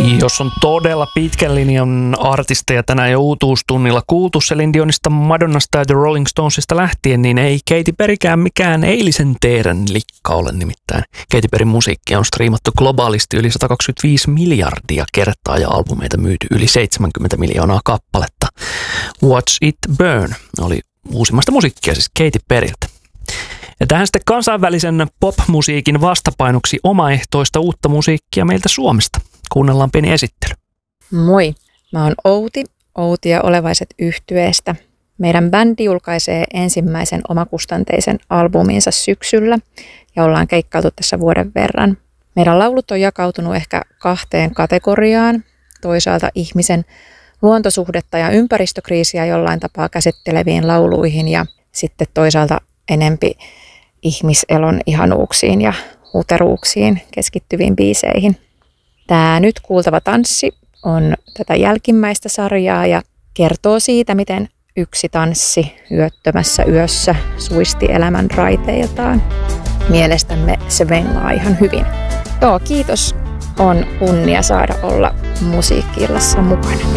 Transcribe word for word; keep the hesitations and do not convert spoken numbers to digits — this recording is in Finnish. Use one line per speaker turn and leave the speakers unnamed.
Jos on todella pitkän linjan artisteja tänään jo uutuustunnilla kuultu Celine Dionista, Madonnasta ja The Rolling Stonesista lähtien, niin ei Katy Perrykään mikään eilisen teeren likka ole nimittäin. Katy Perryn musiikkia on striimattu globaalisti yli sata kaksikymmentäviisi miljardia kertaa ja albumeita myyty yli seitsemänkymmentä miljoonaa kappaletta. Watch It Burn oli uusimmasta musiikkia siis Katy Perryltä. Ja tähän sitten kansainvälisen pop-musiikin vastapainoksi omaehtoista uutta musiikkia meiltä Suomesta. Kuunnellaan pieni esittely.
Moi, mä oon Outi, Outi ja Olevaiset yhtyeestä. Meidän bändi julkaisee ensimmäisen omakustanteisen albuminsa syksyllä ja ollaan keikkailtu tässä vuoden verran. Meidän laulut on jakautunut ehkä kahteen kategoriaan. Toisaalta ihmisen luontosuhdetta ja ympäristökriisiä jollain tapaa käsitteleviin lauluihin ja sitten toisaalta enempi ihmiselon ihanuuksiin ja huteruuksiin keskittyviin biiseihin. Tämä nyt kuultava tanssi on tätä jälkimmäistä sarjaa ja kertoo siitä, miten yksi tanssi yöttömässä yössä suisti elämän raiteiltaan. Mielestämme se vengaa ihan hyvin. Joo, kiitos. On kunnia saada olla musiikki-illassa mukana.